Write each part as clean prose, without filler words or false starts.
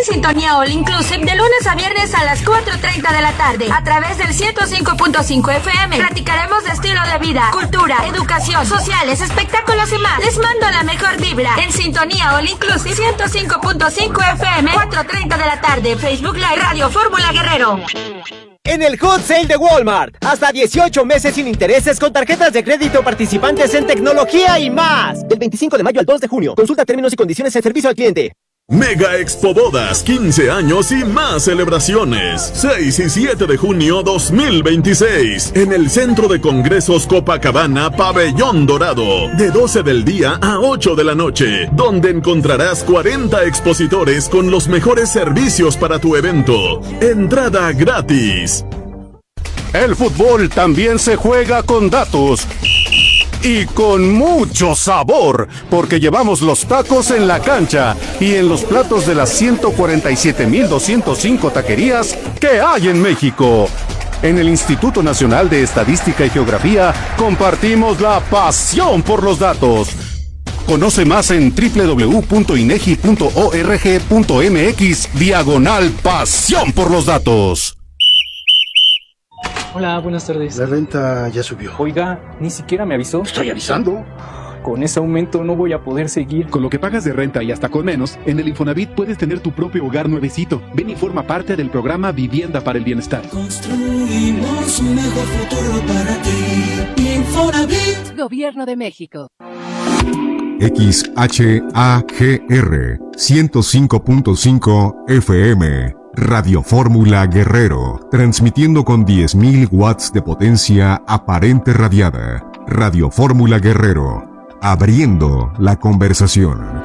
sintonía All Inclusive de lunes a viernes a las 4:30 de la tarde a través del 105.5 FM. Platicaremos de estilo de vida, cultura, educación, sociales, espectáculos y más. Les mando la mejor vibra en sintonía All Inclusive 105.5 FM, 4:30 de la tarde. Facebook Live Radio Fórmula Guerrero. En el Hot Sale de Walmart, hasta 18 meses sin intereses con tarjetas de crédito participantes en tecnología y más. Del 25 de mayo al 2 de junio. Consulta términos y condiciones en servicio al cliente. Mega Expo Bodas, 15 años y más celebraciones. 6 y 7 de junio 2026. En el Centro de Congresos Copacabana, Pabellón Dorado. De 12 del día a 8 de la noche. Donde encontrarás 40 expositores con los mejores servicios para tu evento. Entrada gratis. El fútbol también se juega con datos. Y con mucho sabor, porque llevamos los tacos en la cancha y en los platos de las 147,205 taquerías que hay en México. En el Instituto Nacional de Estadística y Geografía compartimos la pasión por los datos. Conoce más en www.inegi.org.mx/pasión por los datos. Hola, buenas tardes. La renta ya subió. Oiga, ni siquiera me avisó. Estoy avisando. Con ese aumento no voy a poder seguir. Con lo que pagas de renta y hasta con menos, en el Infonavit puedes tener tu propio hogar nuevecito. Ven y forma parte del programa Vivienda para el Bienestar. Construimos un mejor futuro para ti. Infonavit. Gobierno de México. XHAGR 105.5 FM. Radio Fórmula Guerrero, transmitiendo con 10.000 watts de potencia aparente radiada. Radio Fórmula Guerrero, abriendo la conversación.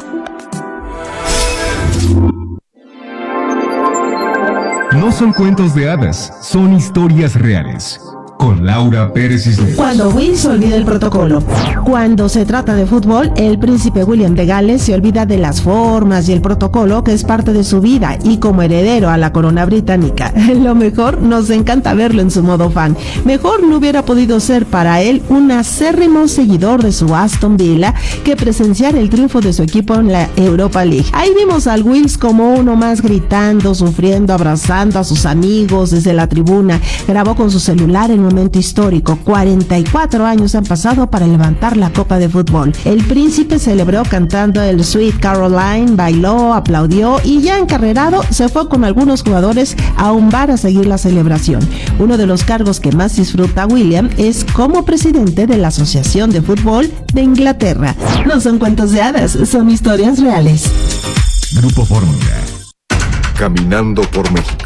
No son cuentos de hadas, son historias reales. Con Laura Pérez Cisneros. Cuando Will se olvida el protocolo. Cuando se trata de fútbol, el príncipe William de Gales se olvida de las formas y el protocolo que es parte de su vida, y como heredero a la corona británica, lo mejor, nos encanta verlo en su modo fan. Mejor no hubiera podido ser para él un acérrimo seguidor de su Aston Villa que presenciar el triunfo de su equipo en la Europa League. Ahí vimos al Wills como uno más, gritando, sufriendo, abrazando a sus amigos desde la tribuna. Grabó con su celular en momento histórico. 44 años han pasado para levantar la copa de fútbol. El príncipe celebró cantando el Sweet Caroline, bailó, aplaudió y ya encarrerado se fue con algunos jugadores a un bar a seguir la celebración. Uno de los cargos que más disfruta William es como presidente de la Asociación de Fútbol de Inglaterra. No son cuentos de hadas, son historias reales. Grupo Fórmula. Caminando por México.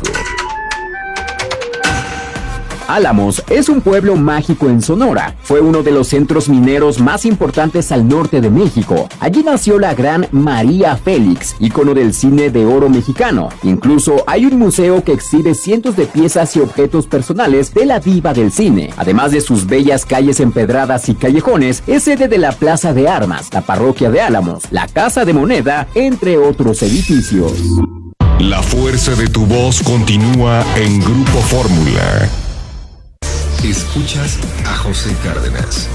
Álamos es un pueblo mágico en Sonora. Fue uno de los centros mineros más importantes al norte de México. Allí nació la gran María Félix, ícono del cine de oro mexicano. Incluso hay un museo que exhibe cientos de piezas y objetos personales de la diva del cine. Además de sus bellas calles empedradas y callejones, es sede de la Plaza de Armas, la Parroquia de Álamos, la Casa de Moneda, entre otros edificios. La fuerza de tu voz continúa en Grupo Fórmula. Escuchas a José Cárdenas.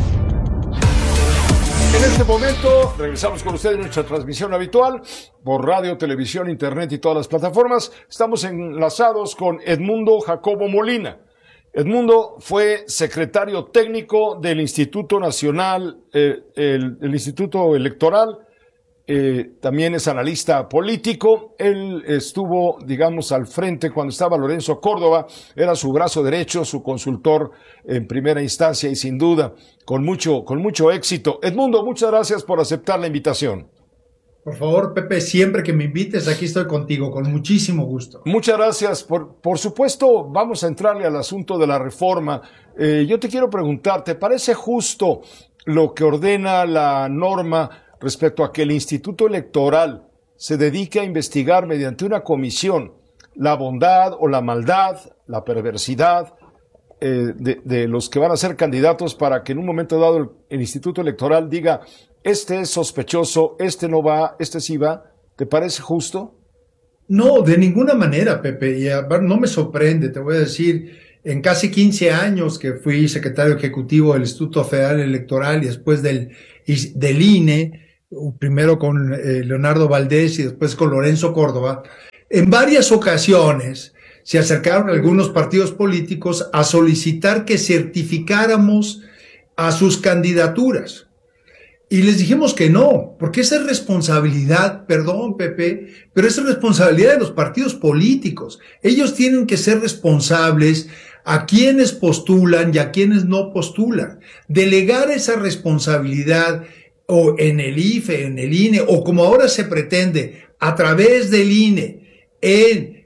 En este momento regresamos con ustedes en nuestra transmisión habitual por radio, televisión, internet y todas las plataformas. Estamos enlazados con Edmundo Jacobo Molina. Edmundo fue secretario técnico del Instituto Nacional, el Instituto Electoral. También es analista político. Él estuvo, digamos, al frente cuando estaba Lorenzo Córdoba, era su brazo derecho, su consultor en primera instancia y sin duda con mucho éxito. Edmundo, muchas gracias por aceptar la invitación. Por favor, Pepe, siempre que me invites, aquí estoy contigo, con muchísimo gusto. Muchas gracias. Por supuesto, vamos a entrarle al asunto de la reforma. Yo te quiero preguntar, ¿te parece justo lo que ordena la norma respecto a que el Instituto Electoral se dedique a investigar mediante una comisión la bondad o la maldad, la perversidad de los que van a ser candidatos, para que en un momento dado el Instituto Electoral diga, este es sospechoso, este no va, este sí va? ¿Te parece justo? No, de ninguna manera, Pepe, y no me sorprende, te voy a decir, en casi 15 años que fui secretario ejecutivo del Instituto Federal Electoral y después del INE, primero con Leonardo Valdés y después con Lorenzo Córdoba, En varias ocasiones se acercaron algunos partidos políticos a solicitar que certificáramos a sus candidaturas. Y les dijimos que no, porque esa es responsabilidad, perdón Pepe, pero esa es responsabilidad de los partidos políticos. Ellos tienen que ser responsables a quienes postulan y a quienes no postulan. Delegar esa responsabilidad o en el IFE, en el INE, o como ahora se pretende, a través del INE, en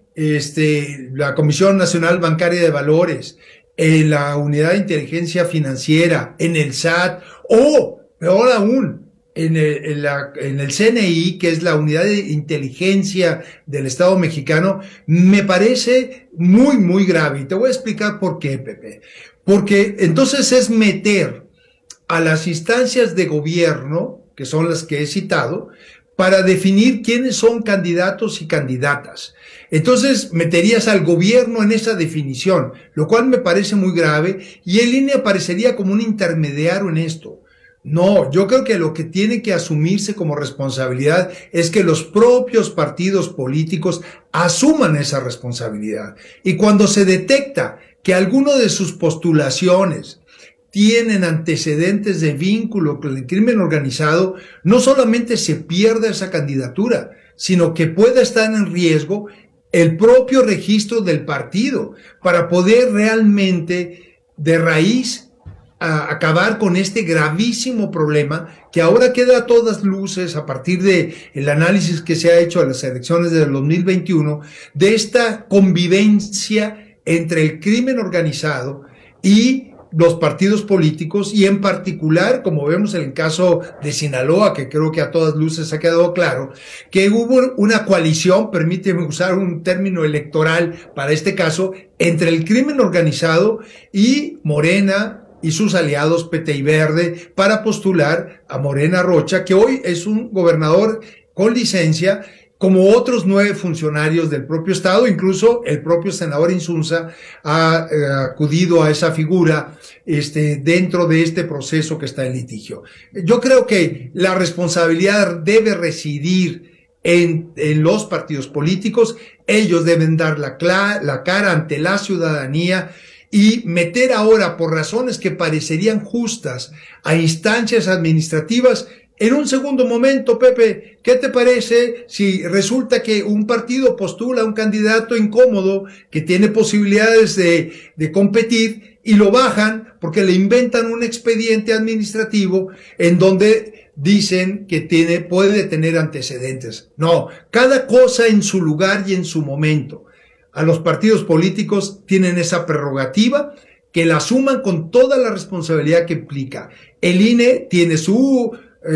la Comisión Nacional Bancaria de Valores, en la Unidad de Inteligencia Financiera, en el SAT, o peor aún, en el CNI, que es la Unidad de Inteligencia del Estado mexicano, me parece muy, muy grave. Y te voy a explicar por qué, Pepe. Porque entonces es meter a las instancias de gobierno, que son las que he citado, para definir quiénes son candidatos y candidatas. Entonces meterías al gobierno en esa definición, lo cual me parece muy grave, y el INE aparecería como un intermediario en esto. No, yo creo que lo que tiene que asumirse como responsabilidad es que los propios partidos políticos asuman esa responsabilidad. Y cuando se detecta que alguno de sus postulaciones tienen antecedentes de vínculo con el crimen organizado, no solamente se pierda esa candidatura, sino que pueda estar en riesgo el propio registro del partido para poder realmente de raíz acabar con este gravísimo problema que ahora queda a todas luces a partir de el análisis que se ha hecho a las elecciones del 2021 de esta convivencia entre el crimen organizado y los partidos políticos, y en particular, como vemos en el caso de Sinaloa, que creo que a todas luces ha quedado claro, que hubo una coalición, permíteme usar un término electoral para este caso, entre el crimen organizado y Morena y sus aliados PT y Verde para postular a Morena Rocha, que hoy es un gobernador con licencia, como otros 9 funcionarios del propio estado. Incluso el propio senador Insunza ha acudido a esa figura dentro de este proceso que está en litigio. Yo creo que la responsabilidad debe residir en los partidos políticos. Ellos deben dar la cara ante la ciudadanía y meter ahora, por razones que parecerían justas, a instancias administrativas. En un segundo momento, Pepe, ¿qué te parece si resulta que un partido postula a un candidato incómodo que tiene posibilidades de competir y lo bajan porque le inventan un expediente administrativo en donde dicen que puede tener antecedentes? No, cada cosa en su lugar y en su momento. A los partidos políticos tienen esa prerrogativa, que la asuman con toda la responsabilidad que implica. El INE tiene su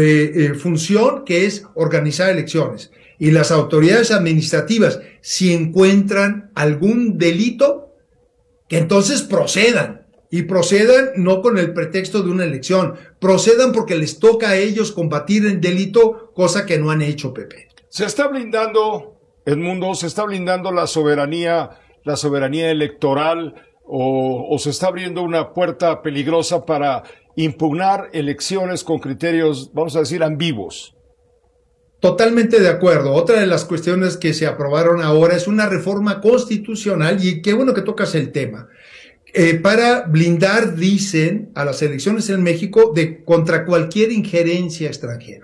función, que es organizar elecciones, y las autoridades administrativas, si encuentran algún delito, que entonces procedan, y procedan no con el pretexto de una elección, procedan porque les toca a ellos combatir el delito, cosa que no han hecho, Pepe. Se está blindando, Edmundo, se está blindando la soberanía electoral, o se está abriendo una puerta peligrosa para impugnar elecciones con criterios, vamos a decir, ambiguos. Totalmente de acuerdo. Otra de las cuestiones que se aprobaron ahora es una reforma constitucional, y qué bueno que tocas el tema, para blindar, dicen, a las elecciones en México contra cualquier injerencia extranjera.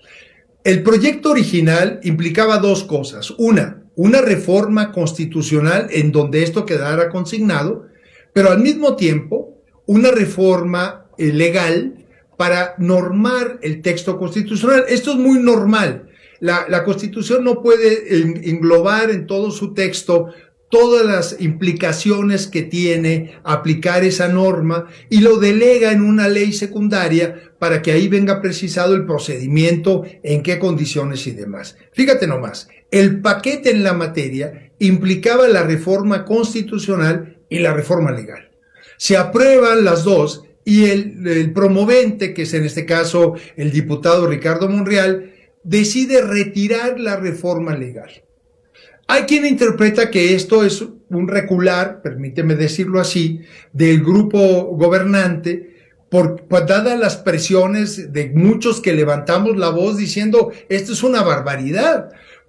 El proyecto original implicaba 2 cosas. Una reforma constitucional en donde esto quedara consignado, pero al mismo tiempo una reforma legal para normar el texto constitucional. Esto es muy normal. La Constitución no puede englobar en todo su texto todas las implicaciones que tiene aplicar esa norma, y lo delega en una ley secundaria para que ahí venga precisado el procedimiento, en qué condiciones y demás. Fíjate nomás, el paquete en la materia implicaba la reforma constitucional y la reforma legal. Se aprueban las dos, y el promovente, que es en este caso el diputado Ricardo Monreal, decide retirar la reforma legal. Hay quien interpreta que esto es un recular, permíteme decirlo así, del grupo gobernante, dadas las presiones de muchos que levantamos la voz diciendo, esto es una barbaridad,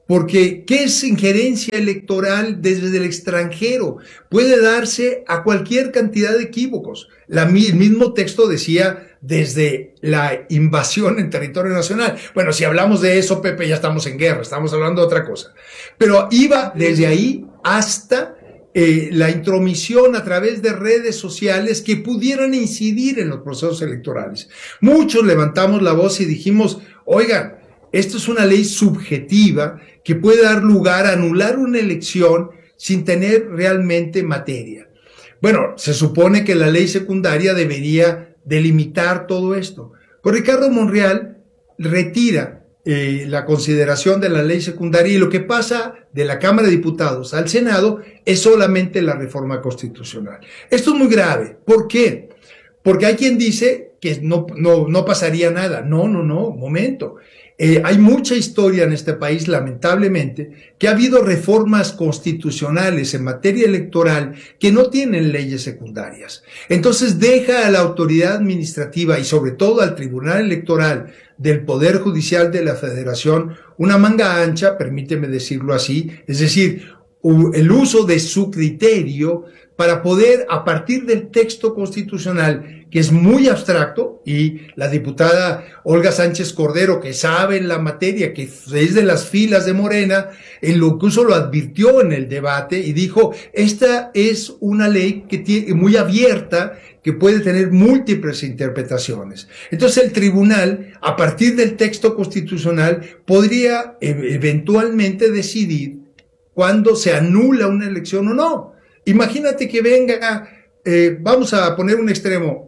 Porque, ¿qué es injerencia electoral desde el extranjero? Puede darse a cualquier cantidad de equívocos. El mismo texto decía desde la invasión en territorio nacional. Bueno, si hablamos de eso, Pepe, ya estamos en guerra, estamos hablando de otra cosa. Pero iba desde ahí hasta la intromisión a través de redes sociales que pudieran incidir en los procesos electorales. Muchos levantamos la voz y dijimos, oigan, esto es una ley subjetiva que puede dar lugar a anular una elección sin tener realmente materia. Bueno, se supone que la ley secundaria debería delimitar todo esto. Pero Ricardo Monreal retira la consideración de la ley secundaria y lo que pasa de la Cámara de Diputados al Senado es solamente la reforma constitucional. Esto es muy grave. ¿Por qué? Porque hay quien dice que no pasaría nada. No, momento. Hay mucha historia en este país, lamentablemente, que ha habido reformas constitucionales en materia electoral que no tienen leyes secundarias. Entonces deja a la autoridad administrativa y sobre todo al Tribunal Electoral del Poder Judicial de la Federación una manga ancha, permíteme decirlo así, es decir, el uso de su criterio para poder, a partir del texto constitucional, que es muy abstracto, y la diputada Olga Sánchez Cordero, que sabe en la materia, que es de las filas de Morena, incluso lo advirtió en el debate y dijo, esta es una ley que tiene, muy abierta, que puede tener múltiples interpretaciones. Entonces el tribunal, a partir del texto constitucional, podría eventualmente decidir cuándo se anula una elección o no. Imagínate que venga, vamos a poner un extremo,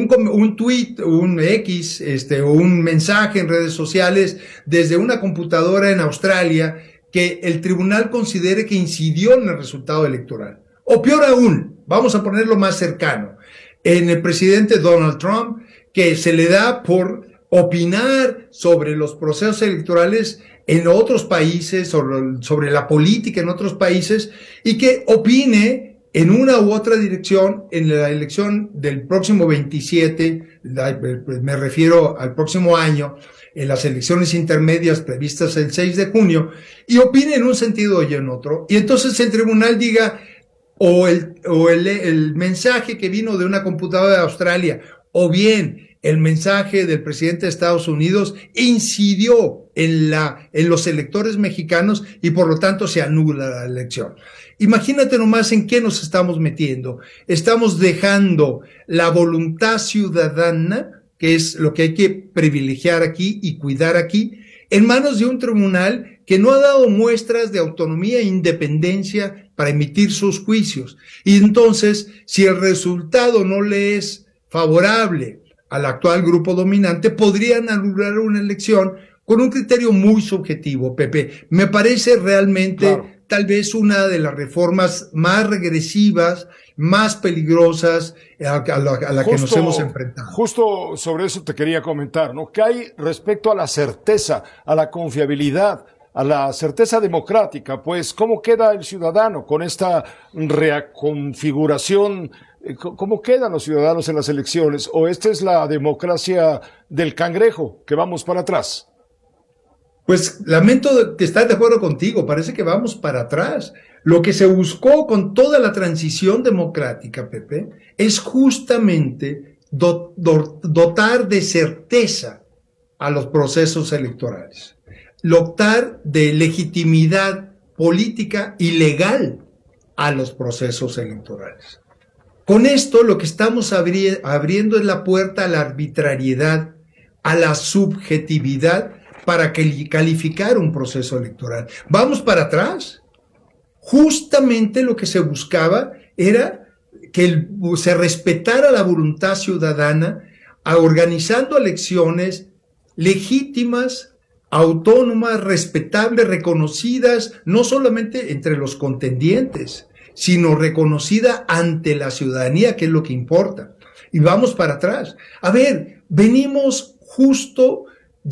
un tweet, un X, o un mensaje en redes sociales desde una computadora en Australia que el tribunal considere que incidió en el resultado electoral. O peor aún, vamos a ponerlo más cercano, en el presidente Donald Trump, que se le da por opinar sobre los procesos electorales en otros países, sobre la política en otros países, y que opine en una u otra dirección en la elección del próximo 27, me refiero al próximo año, en las elecciones intermedias previstas el 6 de junio, y opine en un sentido y en otro, y entonces el tribunal diga, o el mensaje que vino de una computadora de Australia, o bien el mensaje del presidente de Estados Unidos incidió en los electores mexicanos y por lo tanto se anula la elección. Imagínate nomás en qué nos estamos metiendo. Estamos dejando la voluntad ciudadana, que es lo que hay que privilegiar aquí y cuidar aquí, en manos de un tribunal que no ha dado muestras de autonomía e independencia para emitir sus juicios. Y entonces, si el resultado no le es favorable al actual grupo dominante, podrían anular una elección con un criterio muy subjetivo, Pepe. Me parece realmente tal vez una de las reformas más regresivas, más peligrosas a la que nos hemos enfrentado. Justo sobre eso te quería comentar, ¿no? ¿Qué hay respecto a la certeza, a la confiabilidad, a la certeza democrática? Pues, ¿cómo queda el ciudadano con esta reconfiguración? ¿Cómo quedan los ciudadanos en las elecciones? ¿O esta es la democracia del cangrejo, que vamos para atrás? Pues lamento que estar de acuerdo contigo, parece que vamos para atrás. Lo que se buscó con toda la transición democrática, Pepe, es justamente dotar de certeza a los procesos electorales, dotar de legitimidad política y legal a los procesos electorales. Con esto lo que estamos abriendo es la puerta a la arbitrariedad, a la subjetividad para calificar un proceso electoral. Vamos para atrás. Justamente lo que se buscaba era que se respetara la voluntad ciudadana, organizando elecciones legítimas, autónomas, respetables, reconocidas, no solamente entre los contendientes, sino reconocida ante la ciudadanía, que es lo que importa. Y vamos para atrás. A ver, venimos justo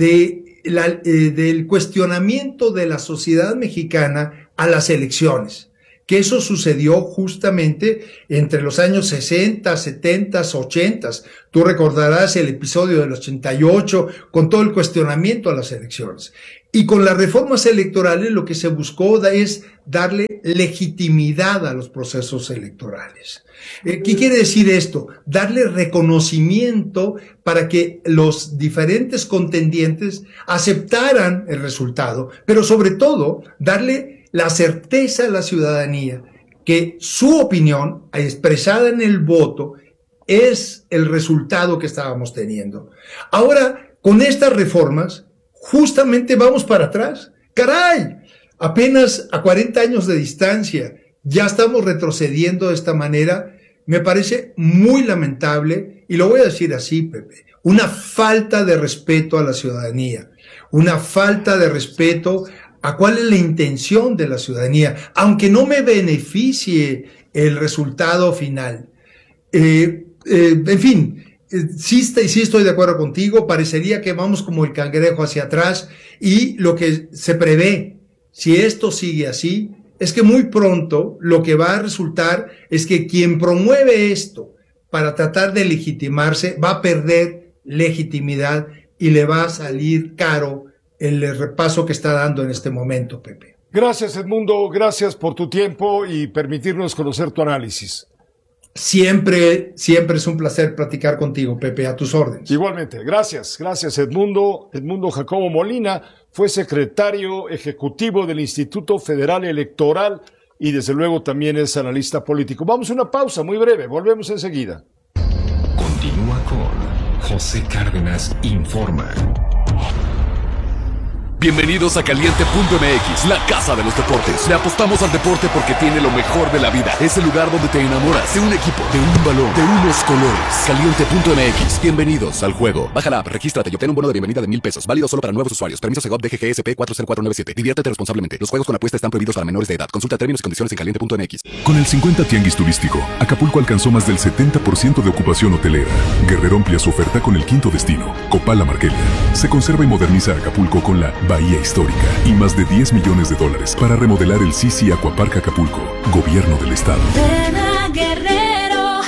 del cuestionamiento de la sociedad mexicana a las elecciones, que eso sucedió justamente entre los años 60, 70, 80. Tú recordarás el episodio del 88 con todo el cuestionamiento a las elecciones. Y con las reformas electorales lo que se buscó es darle legitimidad a los procesos electorales. ¿Qué quiere decir esto? Darle reconocimiento para que los diferentes contendientes aceptaran el resultado, pero sobre todo darle la certeza a la ciudadanía que su opinión expresada en el voto es el resultado que estábamos teniendo. Ahora, con estas reformas, justamente vamos para atrás. ¡Caray! Apenas a 40 años de distancia, ya estamos retrocediendo de esta manera. Me parece muy lamentable, y lo voy a decir así, Pepe, una falta de respeto a la ciudadanía, una falta de respeto a cuál es la intención de la ciudadanía, aunque no me beneficie el resultado final. En fin, sí estoy de acuerdo contigo, parecería que vamos como el cangrejo hacia atrás, y lo que se prevé, si esto sigue así, es que muy pronto lo que va a resultar es que quien promueve esto para tratar de legitimarse va a perder legitimidad y le va a salir caro el repaso que está dando en este momento, Pepe. Gracias, Edmundo, gracias por tu tiempo y permitirnos conocer tu análisis. Siempre es un placer platicar contigo, Pepe, a tus órdenes. Igualmente, gracias Edmundo. Edmundo Jacobo Molina fue secretario ejecutivo del Instituto Federal Electoral y desde luego también es analista político. Vamos a una pausa muy breve, volvemos enseguida. Continúa con José Cárdenas Informa. Bienvenidos a Caliente.mx, la casa de los deportes. Le apostamos al deporte porque tiene lo mejor de la vida. Es el lugar donde te enamoras de un equipo, de un balón, de unos colores. Caliente.mx, bienvenidos al juego. Baja la app, regístrate y obtén un bono de bienvenida de $1,000. Válido solo para nuevos usuarios. Permiso Segov DGGSP 40497. Diviértete responsablemente. Los juegos con apuesta están prohibidos para menores de edad. Consulta términos y condiciones en Caliente.mx. Con el 50 Tianguis Turístico, Acapulco alcanzó más del 70% de ocupación hotelera. Guerrero amplía su oferta con el quinto destino, Copala Marquelia. Se conserva y moderniza Acapulco con la Bahía Histórica y más de $10 millones para remodelar el Sisi Aquapark Acapulco, Gobierno del Estado. Ven a Guerrero,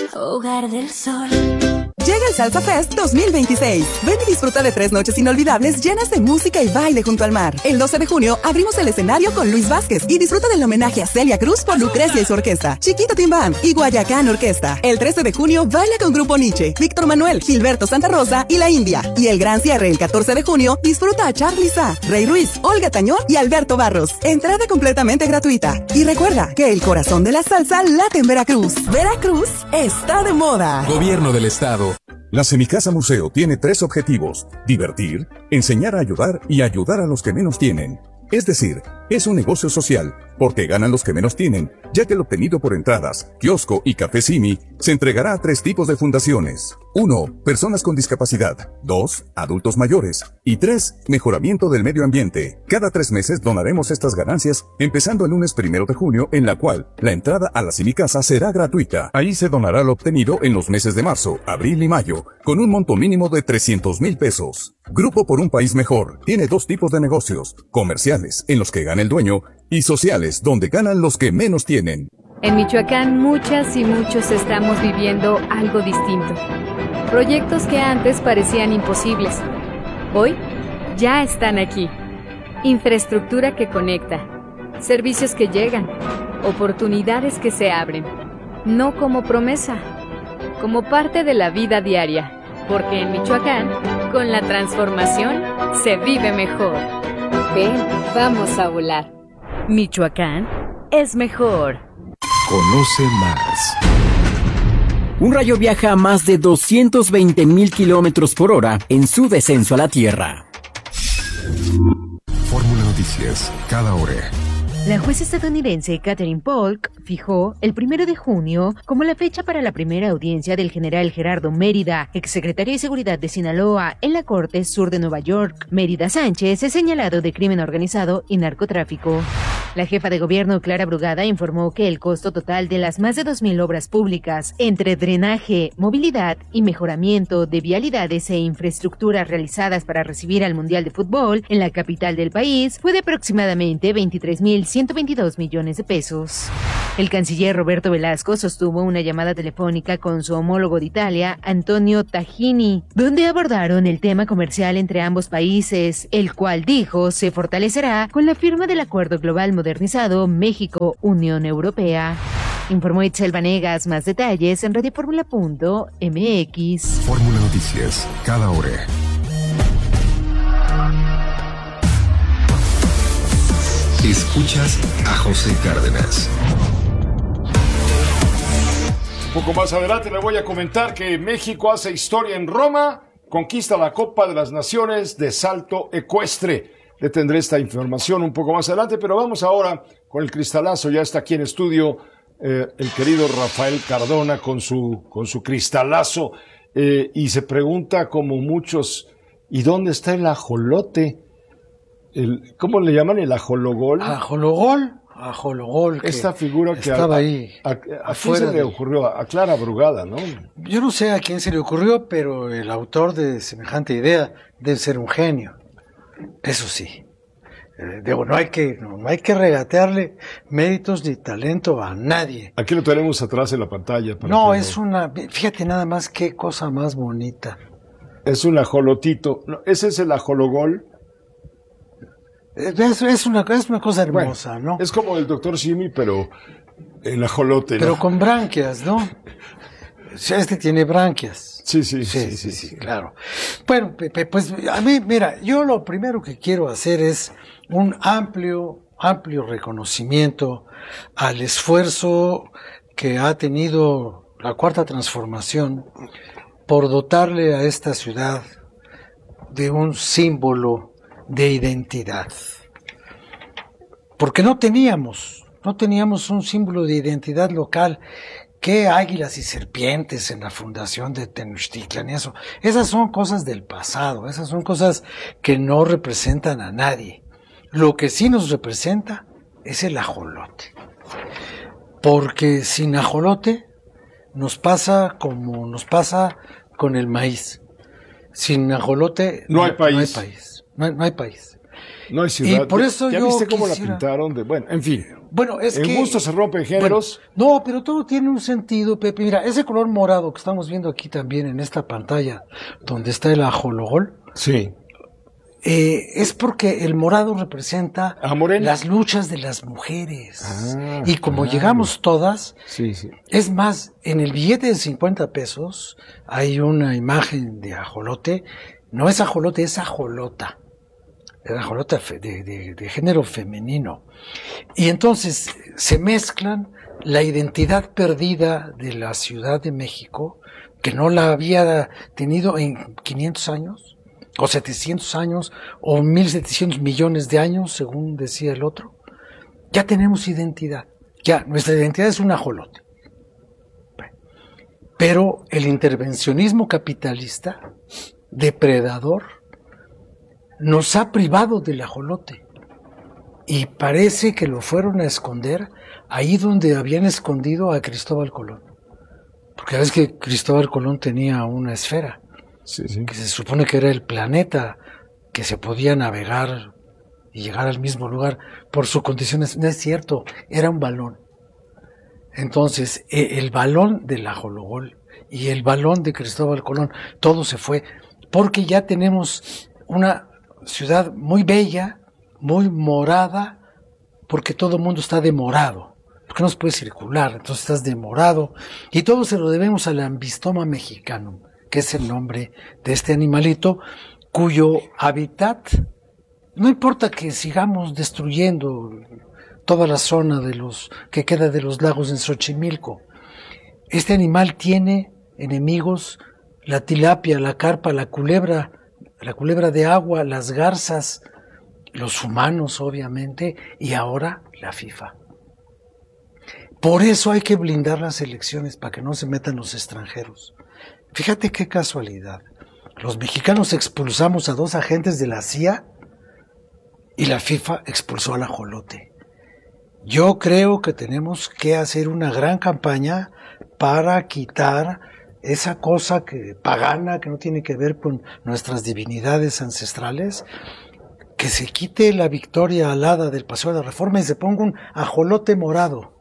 hogar del sol. Llega el Salsa Fest 2026. Ven y disfruta de 3 noches inolvidables llenas de música y baile junto al mar. El 12 de junio abrimos el escenario con Luis Vázquez y disfruta del homenaje a Celia Cruz por Lucrecia y su orquesta, Chiquita Tim Band y Guayacán Orquesta. El 13 de junio baila con Grupo Nietzsche, Víctor Manuel, Gilberto Santa Rosa y La India. Y el gran cierre el 14 de junio disfruta a Charly Sa, Rey Ruiz, Olga Tañón y Alberto Barros. Entrada completamente gratuita. Y recuerda que el corazón de la salsa late en Veracruz. Veracruz está de moda. Gobierno del Estado. La Semicasa Museo tiene 3 objetivos: divertir, enseñar a ayudar y ayudar a los que menos tienen. Es decir, es un negocio social, porque ganan los que menos tienen, ya que el obtenido por entradas, kiosco y café Simi se entregará a 3 tipos de fundaciones. 1. Personas con discapacidad. 2. Adultos mayores. Y 3. Mejoramiento del medio ambiente. Cada 3 meses donaremos estas ganancias, empezando el lunes 1 de junio, en la cual la entrada a la Semicasa será gratuita. Ahí se donará lo obtenido en los meses de marzo, abril y mayo, con un monto mínimo de $300,000. Grupo por un País Mejor tiene 2 tipos de negocios: comerciales, en los que gana el dueño, y sociales, donde ganan los que menos tienen. En Michoacán, muchas y muchos estamos viviendo algo distinto. Proyectos que antes parecían imposibles, hoy ya están aquí. Infraestructura que conecta, servicios que llegan, oportunidades que se abren. No como promesa, como parte de la vida diaria. Porque en Michoacán, con la transformación, se vive mejor. Ven, vamos a volar. Michoacán es mejor. Conoce más. Un rayo viaja a más de 220,000 kilómetros por hora en su descenso a la Tierra. Fórmula Noticias, cada hora. La jueza estadounidense Katherine Polk fijó el 1 de junio como la fecha para la primera audiencia del general Gerardo Mérida, exsecretario de Seguridad de Sinaloa, en la Corte Sur de Nueva York. Mérida Sánchez es señalado de crimen organizado y narcotráfico. La jefa de gobierno, Clara Brugada, informó que el costo total de las más de 2,000 obras públicas, entre drenaje, movilidad y mejoramiento de vialidades e infraestructuras realizadas para recibir al Mundial de Fútbol en la capital del país, fue de aproximadamente 23,122 millones de pesos. El canciller Roberto Velasco sostuvo una llamada telefónica con su homólogo de Italia, Antonio Tajini, donde abordaron el tema comercial entre ambos países, el cual dijo se fortalecerá con la firma del Acuerdo Global Modernizado México-Unión Europea. Informó Itzel Vanegas. Más detalles en radioformula.mx. Fórmula Noticias, cada hora. Escuchas a José Cárdenas. Un poco más adelante le voy a comentar que México hace historia en Roma, conquista la Copa de las Naciones de salto ecuestre. Le tendré esta información un poco más adelante, pero vamos ahora con el cristalazo. Ya está aquí en estudio el querido Rafael Cardona con su cristalazo y se pregunta como muchos, ¿y dónde está el ajolote? ¿Cómo le llaman? ¿El ajologol? Ajologol. Esta figura que estaba ahí. ¿A quién se le ocurrió? A Clara Brugada, ¿no? Yo no sé a quién se le ocurrió, pero el autor de semejante idea debe ser un genio. Eso sí. No hay que regatearle méritos ni talento a nadie. Aquí lo tenemos atrás en la pantalla. Fíjate nada más qué cosa más bonita. Es un ajolotito. No, ese es el ajologol. Es una cosa hermosa, bueno, ¿no? Es como el Dr. Simi, pero el ajolote, ¿no? Pero con branquias, ¿no? Este tiene branquias. Sí, claro. Bueno, pues a mí, mira, yo lo primero que quiero hacer es un amplio reconocimiento al esfuerzo que ha tenido la Cuarta Transformación por dotarle a esta ciudad de un símbolo de identidad. Porque no teníamos un símbolo de identidad local. ¿Qué águilas y serpientes en la fundación de Tenochtitlan y eso? Esas son cosas del pasado, esas son cosas que no representan a nadie. Lo que sí nos representa es el ajolote. Porque sin ajolote nos pasa como nos pasa con el maíz. Sin ajolote no hay país. No hay país. No hay ciudad. Y por eso ¿Ya yo viste cómo quisiera... la pintaron? Bueno, en fin. Bueno, es en que... gusto se rompen géneros. Bueno, no, pero todo tiene un sentido, Pepe. Mira, ese color morado que estamos viendo aquí también en esta pantalla, donde está el ajologol. Sí. Es porque el morado representa las luchas de las mujeres. Y como llegamos todas, es más, en el billete de 50 pesos hay una imagen de ajolote. No es ajolote, es ajolota. Es ajolota de género femenino. Y entonces se mezclan la identidad perdida de la Ciudad de México, que no la había tenido en 500 años, o 700 años, o 1.700 millones de años, según decía el otro. Ya tenemos identidad. Ya, nuestra identidad es un ajolote. Pero el intervencionismo capitalista, depredador, nos ha privado del ajolote. Y parece que lo fueron a esconder ahí donde habían escondido a Cristóbal Colón. Porque sabes que Cristóbal Colón tenía una esfera, que se supone que era el planeta que se podía navegar y llegar al mismo lugar por sus condiciones. No es cierto, era un balón. Entonces, el balón del ajologol y el balón de Cristóbal Colón, todo se fue, porque ya tenemos una ciudad muy bella, muy morada, porque todo el mundo está demorado, porque no se puede circular, entonces estás demorado, y todo se lo debemos al Ambystoma mexicanum, que es el nombre de este animalito, cuyo hábitat, no importa que sigamos destruyendo toda la zona que queda de los lagos en Xochimilco, este animal tiene enemigos, la tilapia, la carpa, la culebra de agua, las garzas, los humanos obviamente, y ahora la FIFA. Por eso hay que blindar las elecciones para que no se metan los extranjeros. Fíjate qué casualidad. Los mexicanos expulsamos a 2 agentes de la CIA y la FIFA expulsó al ajolote. Yo creo que tenemos que hacer una gran campaña para quitar esa cosa pagana que no tiene que ver con nuestras divinidades ancestrales, que se quite la victoria alada del Paseo de la Reforma y se ponga un ajolote morado.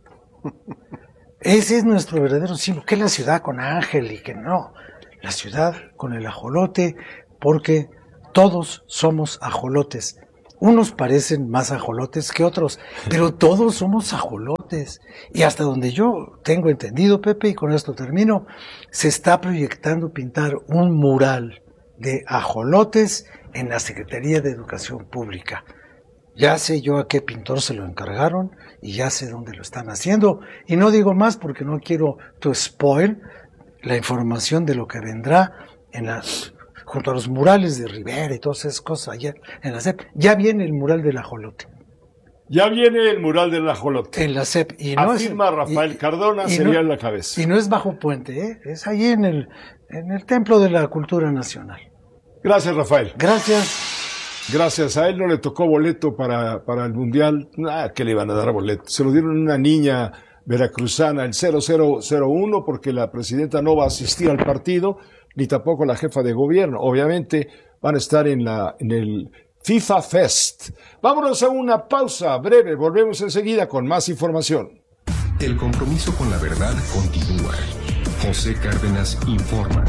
Ese es nuestro verdadero símbolo, que es la ciudad con ángel y que no, la ciudad con el ajolote, porque todos somos ajolotes. Unos parecen más ajolotes que otros, pero todos somos ajolotes. Y hasta donde yo tengo entendido, Pepe, y con esto termino, se está proyectando pintar un mural de ajolotes en la Secretaría de Educación Pública. Ya sé yo a qué pintor se lo encargaron y ya sé dónde lo están haciendo. Y no digo más porque no quiero to spoil la información de lo que vendrá junto a los murales de Rivera y todas esas cosas allá en la SEP. Ya viene el mural del ajolote. Ya viene el mural del ajolote. En la SEP. Y no afirma Rafael Cardona, sería en la cabeza. Y no es bajo puente, ¿eh? Es ahí en el Templo de la Cultura Nacional. Gracias, Rafael. Gracias. Gracias. A él no le tocó boleto para el Mundial. ¿Qué le iban a dar boleto? Se lo dieron a una niña veracruzana, el 0001, porque la presidenta no va a asistir al partido, ni tampoco la jefa de gobierno. Obviamente van a estar en el FIFA Fest. Vámonos a una pausa breve. Volvemos enseguida con más información. El compromiso con la verdad continúa. José Cárdenas informa.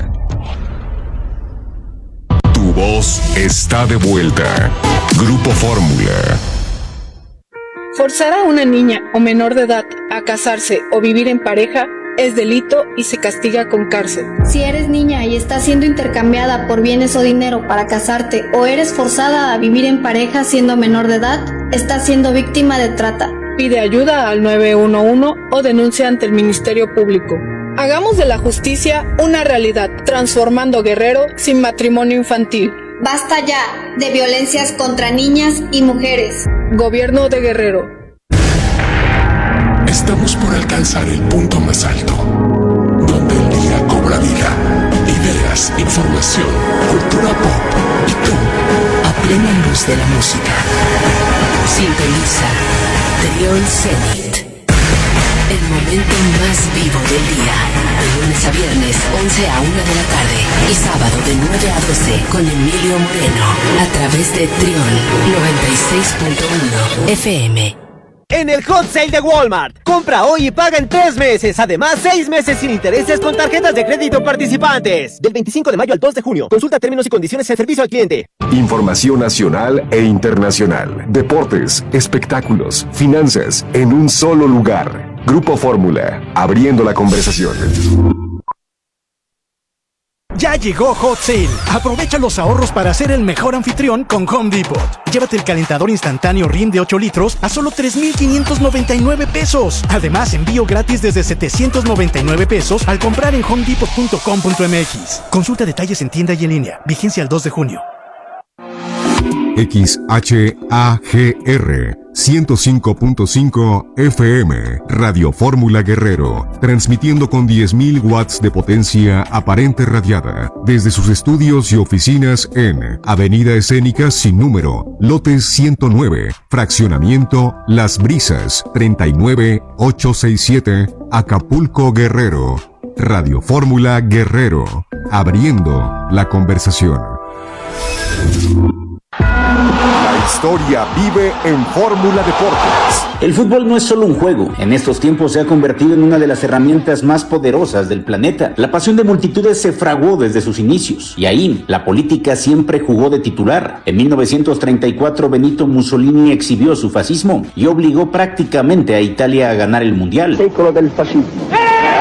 Tu voz está de vuelta. Grupo Fórmula. Forzar a una niña o menor de edad a casarse o vivir en pareja es delito y se castiga con cárcel. Si eres niña y estás siendo intercambiada por bienes o dinero para casarte o eres forzada a vivir en pareja siendo menor de edad, estás siendo víctima de trata. Pide ayuda al 911 o denuncia ante el Ministerio Público. Hagamos de la justicia una realidad, transformando Guerrero sin matrimonio infantil. Basta ya de violencias contra niñas y mujeres. Gobierno de Guerrero. Estamos por alcanzar el punto más alto, donde el día cobra vida. Ideas, información, cultura pop y tú, a plena luz de la música. Sintoniza Trión Zenit. El momento más vivo del día. De lunes a viernes, 11 a 1 de la tarde. Y sábado de 9 a 12 con Emilio Moreno. A través de Trión 96.1 FM. En el Hot Sale de Walmart. Compra hoy y paga en 3 meses. Además, 6 meses sin intereses con tarjetas de crédito participantes. Del 25 de mayo al 2 de junio. Consulta términos y condiciones en servicio al cliente. Información nacional e internacional. Deportes, espectáculos, finanzas, en un solo lugar. Grupo Fórmula, abriendo la conversación. Ya llegó Hot Sale. Aprovecha los ahorros para ser el mejor anfitrión con Home Depot. Llévate el calentador instantáneo Rim de 8 litros a solo 3,599 pesos. Además, envío gratis desde 799 pesos al comprar en homedepot.com.mx. Consulta detalles en tienda y en línea. Vigencia el 2 de junio. XHAGR 105.5 FM Radio Fórmula Guerrero, transmitiendo con 10.000 watts de potencia aparente radiada desde sus estudios y oficinas en Avenida Escénica sin número, lotes 109, fraccionamiento Las Brisas, 39867, Acapulco, Guerrero. Radio Fórmula Guerrero, abriendo la conversación. La historia vive en Fórmula Deportes. El fútbol no es solo un juego. En estos tiempos se ha convertido en una de las herramientas más poderosas del planeta. La pasión de multitudes se fraguó desde sus inicios. Y ahí, la política siempre jugó de titular. En 1934, Benito Mussolini exhibió su fascismo y obligó prácticamente a Italia a ganar el Mundial. Secolo del fascismo.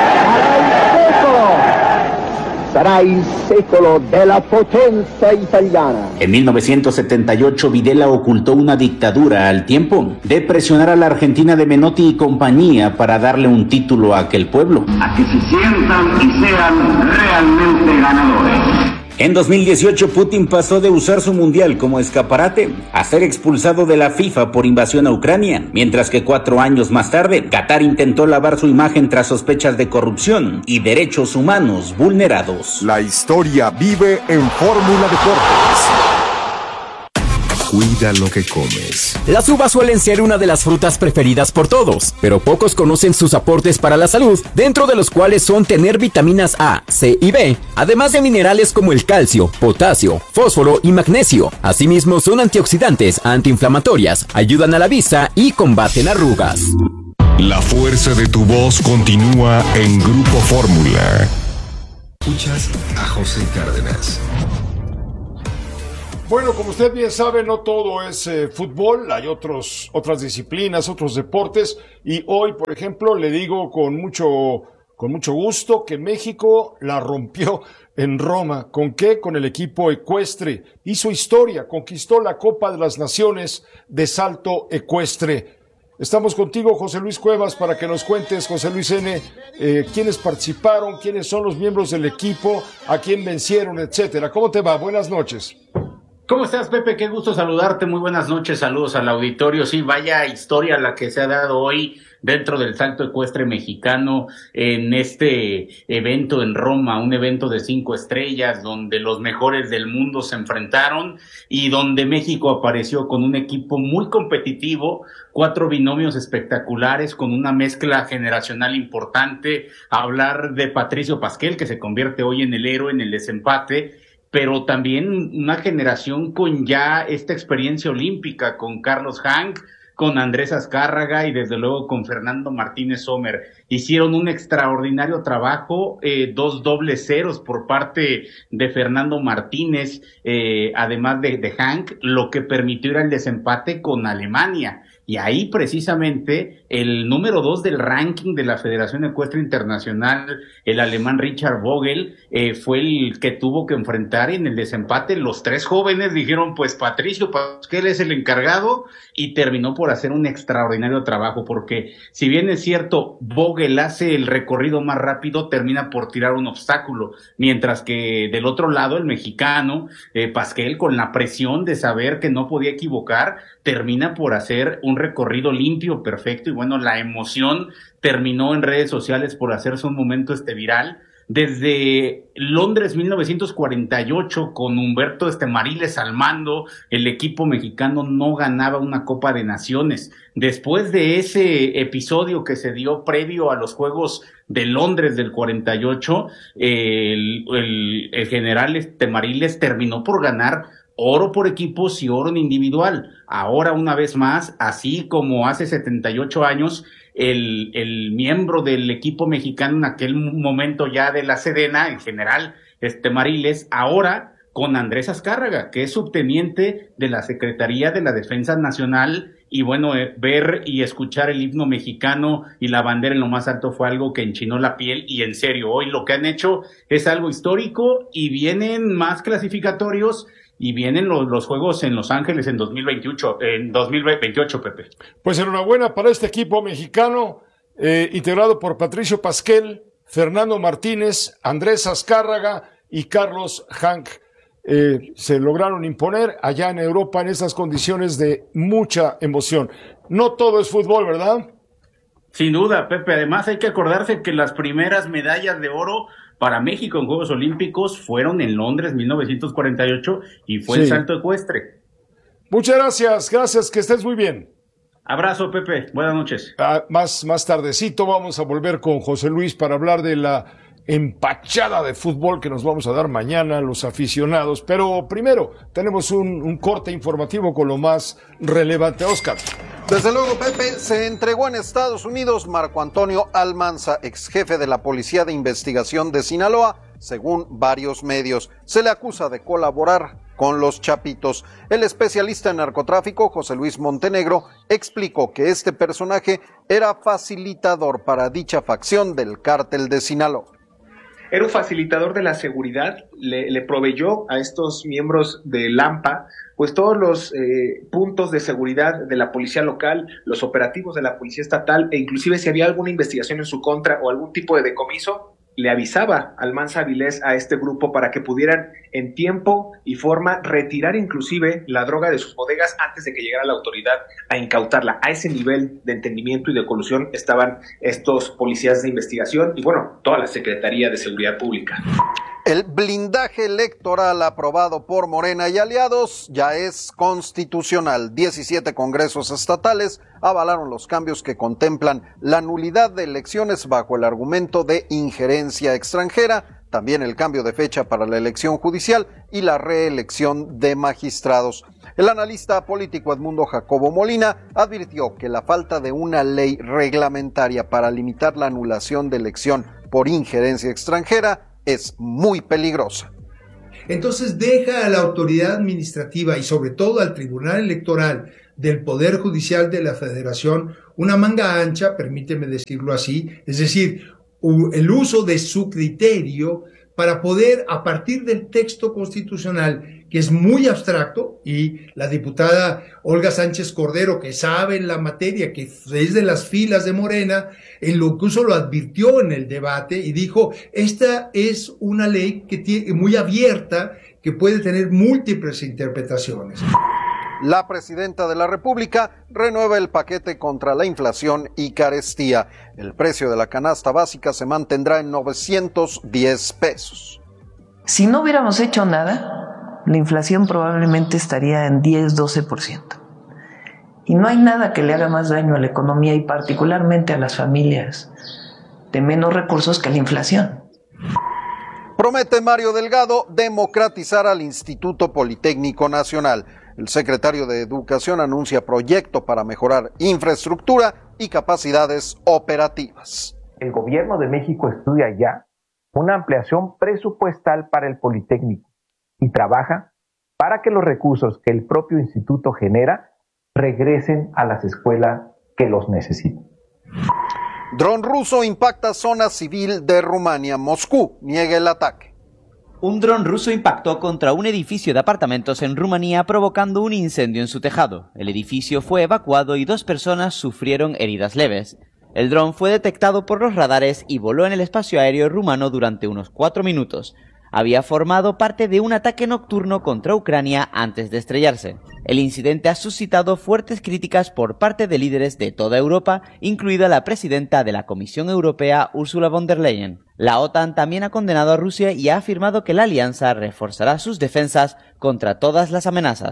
Sarà il secolo della potenza italiana. En 1978, Videla ocultó una dictadura al tiempo de presionar a la Argentina de Menotti y compañía para darle un título a aquel pueblo. A que se sientan y sean realmente ganadores. En 2018, Putin pasó de usar su mundial como escaparate a ser expulsado de la FIFA por invasión a Ucrania, mientras que 4 años más tarde, Qatar intentó lavar su imagen tras sospechas de corrupción y derechos humanos vulnerados. La historia vive en Fórmula Deportes. Cuida lo que comes. Las uvas suelen ser una de las frutas preferidas por todos, pero pocos conocen sus aportes para la salud, dentro de los cuales son tener vitaminas A, C y B, además de minerales como el calcio, potasio, fósforo y magnesio. Asimismo, son antioxidantes, antiinflamatorias, ayudan a la vista y combaten arrugas. La fuerza de tu voz continúa en Grupo Fórmula. Escuchas a José Cárdenas. Bueno, como usted bien sabe, no todo es fútbol, hay otras disciplinas, otros deportes, y hoy, por ejemplo, le digo con mucho gusto que México la rompió en Roma. ¿Con qué? Con el equipo ecuestre. Hizo historia, conquistó la Copa de las Naciones de salto ecuestre. Estamos contigo, José Luis Cuevas, para que nos cuentes, José Luis N., quiénes participaron, quiénes son los miembros del equipo, a quién vencieron, etcétera. ¿Cómo te va? Buenas noches. ¿Cómo estás, Pepe? Qué gusto saludarte. Muy buenas noches. Saludos al auditorio. Sí, vaya historia la que se ha dado hoy dentro del salto ecuestre mexicano en este evento en Roma, un evento de 5 estrellas donde los mejores del mundo se enfrentaron y donde México apareció con un equipo muy competitivo, 4 binomios espectaculares con una mezcla generacional importante. Hablar de Patricio Pasquel, que se convierte hoy en el héroe en el desempate, pero también una generación con ya esta experiencia olímpica, con Carlos Hank, con Andrés Azcárraga y desde luego con Fernando Martínez Sommer. Hicieron un extraordinario trabajo, 2 dobles ceros por parte de Fernando Martínez, además de Hank, lo que permitió ir al desempate con Alemania. Y ahí precisamente el número 2 del ranking de la Federación Ecuestre Internacional, el alemán Richard Vogel, fue el que tuvo que enfrentar en el desempate. Los 3 jóvenes dijeron, pues Patricio Pasquel es el encargado, y terminó por hacer un extraordinario trabajo, porque si bien es cierto, Vogel hace el recorrido más rápido, termina por tirar un obstáculo, mientras que del otro lado el mexicano, Pasquel, con la presión de saber que no podía equivocar, termina por hacer un recorrido limpio, perfecto, y bueno, la emoción terminó en redes sociales por hacerse un momento viral. Desde Londres 1948, con Humberto Mariles al mando, el equipo mexicano no ganaba una Copa de Naciones. Después de ese episodio que se dio previo a los Juegos de Londres del 48, el general Mariles terminó por ganar oro por equipos y oro en individual. Ahora, una vez más, así como hace 78 años, el miembro del equipo mexicano en aquel momento ya de la Sedena, en general, Mariles, ahora con Andrés Azcárraga, que es subteniente de la Secretaría de la Defensa Nacional, y bueno, ver y escuchar el himno mexicano y la bandera en lo más alto fue algo que enchinó la piel, y en serio, hoy lo que han hecho es algo histórico, y vienen más clasificatorios, y vienen los Juegos en Los Ángeles en 2028, Pepe. Pues enhorabuena para este equipo mexicano, integrado por Patricio Pasquel, Fernando Martínez, Andrés Azcárraga y Carlos Hank. Se lograron imponer allá en Europa en estas condiciones de mucha emoción. No todo es fútbol, ¿verdad? Sin duda, Pepe. Además hay que acordarse que las primeras medallas de oro para México en Juegos Olímpicos fueron en Londres 1948 y fue el salto ecuestre. Muchas gracias, que estés muy bien. Abrazo, Pepe, buenas noches. Más tardecito vamos a volver con José Luis para hablar de la empachada de fútbol que nos vamos a dar mañana los aficionados, pero primero tenemos un corte informativo con lo más relevante. Oscar. Desde luego, Pepe, se entregó en Estados Unidos Marco Antonio Almanza, ex jefe de la Policía de Investigación de Sinaloa, según varios medios. Se le acusa de colaborar con los Chapitos. El especialista en narcotráfico, José Luis Montenegro, explicó que este personaje era facilitador para dicha facción del cártel de Sinaloa. Era un facilitador de la seguridad, le proveyó a estos miembros de Lampa pues todos los puntos de seguridad de la policía local, los operativos de la policía estatal, e inclusive si había alguna investigación en su contra o algún tipo de decomiso, le avisaba Almanza Avilés a este grupo para que pudieran en tiempo y forma retirar inclusive la droga de sus bodegas antes de que llegara la autoridad a incautarla. A ese nivel de entendimiento y de colusión estaban estos policías de investigación y bueno, toda la Secretaría de Seguridad Pública. El blindaje electoral aprobado por Morena y aliados ya es constitucional. 17 congresos estatales avalaron los cambios que contemplan la nulidad de elecciones bajo el argumento de injerencia extranjera, también el cambio de fecha para la elección judicial y la reelección de magistrados. El analista político Edmundo Jacobo Molina advirtió que la falta de una ley reglamentaria para limitar la anulación de elección por injerencia extranjera es muy peligrosa. Entonces deja a la autoridad administrativa y sobre todo al Tribunal Electoral del Poder Judicial de la Federación una manga ancha, permíteme decirlo así, es decir, el uso de su criterio para poder, a partir del texto constitucional, que es muy abstracto, y la diputada Olga Sánchez Cordero, que sabe en la materia, que es de las filas de Morena, incluso lo advirtió en el debate y dijo, esta es una ley que tiene, muy abierta, que puede tener múltiples interpretaciones. La presidenta de la República renueva el paquete contra la inflación y carestía. El precio de la canasta básica se mantendrá en 910 pesos. Si no hubiéramos hecho nada, la inflación probablemente estaría en 10-12%. Y no hay nada que le haga más daño a la economía y particularmente a las familias de menos recursos que la inflación. Promete Mario Delgado democratizar al Instituto Politécnico Nacional. El secretario de Educación anuncia proyecto para mejorar infraestructura y capacidades operativas. El gobierno de México estudia ya una ampliación presupuestal para el Politécnico y trabaja para que los recursos que el propio instituto genera regresen a las escuelas que los necesitan. Dron ruso impacta zona civil de Rumania. Moscú niega el ataque. Un dron ruso impactó contra un edificio de apartamentos en Rumanía, provocando un incendio en su tejado. El edificio fue evacuado y 2 personas sufrieron heridas leves. El dron fue detectado por los radares y voló en el espacio aéreo rumano durante unos 4 minutos. Había formado parte de un ataque nocturno contra Ucrania antes de estrellarse. El incidente ha suscitado fuertes críticas por parte de líderes de toda Europa, incluida la presidenta de la Comisión Europea, Ursula von der Leyen. La OTAN también ha condenado a Rusia y ha afirmado que la alianza reforzará sus defensas contra todas las amenazas.